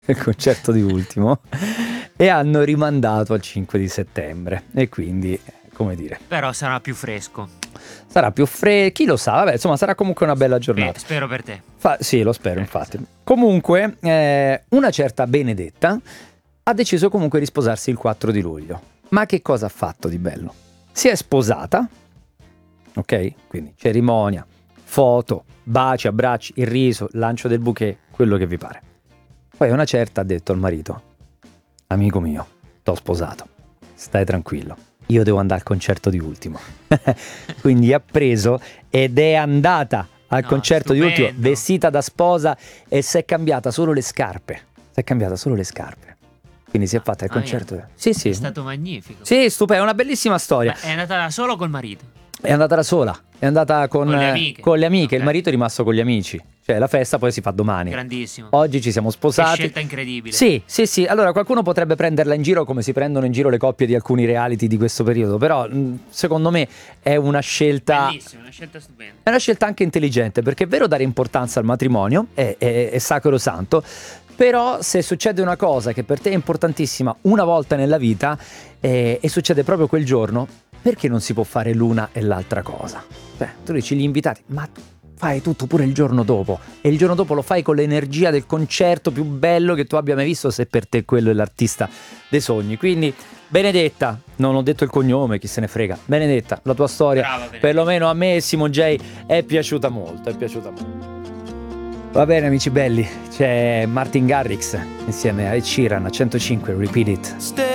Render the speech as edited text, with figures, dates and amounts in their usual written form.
il concerto di Ultimo, e hanno rimandato al 5 di settembre. E quindi, come dire, Però sarà più fresco. sarà più freddo, chi lo sa, vabbè, insomma, sarà comunque una bella giornata. Spero per te. Sì, lo spero, infatti. Comunque, una certa Benedetta ha deciso comunque di sposarsi il 4 di luglio. Ma che cosa ha fatto di bello? Si è sposata, ok? Quindi cerimonia, foto, baci, abbracci, il riso, lancio del bouquet, quello che vi pare. Poi una certa ha detto al marito: amico mio, t'ho sposato, stai tranquillo, io devo andare al concerto di Ultimo. Quindi ha preso ed è andata al concerto di Ultimo, vestita da sposa, e si è cambiata solo le scarpe. Quindi si è fatta il concerto. Sì. È stato magnifico. Sì, stupendo, è una bellissima storia. Ma è andata da solo o col marito? È andata da sola, è andata con le amiche. Okay. Il marito è rimasto con gli amici. Cioè la festa poi si fa domani. Grandissimo. Oggi ci siamo sposati. Che scelta incredibile. Sì. Allora qualcuno potrebbe prenderla in giro come si prendono in giro le coppie di alcuni reality di questo periodo, però secondo me è una scelta... Bellissima, una scelta stupenda. È una scelta anche intelligente, perché è vero dare importanza al matrimonio, è sacrosanto, però se succede una cosa che per te è importantissima una volta nella vita e succede proprio quel giorno, perché non si può fare l'una e l'altra cosa? Tu dici gli invitati, ma fai tutto pure il giorno dopo, e il giorno dopo lo fai con l'energia del concerto più bello che tu abbia mai visto, se per te quello è l'artista dei sogni. Quindi Benedetta, non ho detto il cognome, chi se ne frega, Benedetta, la tua storia, brava, perlomeno a me e Simon J è piaciuta molto. Va bene amici belli, c'è Martin Garrix insieme a Ed Sheeran a 105, Repeat It.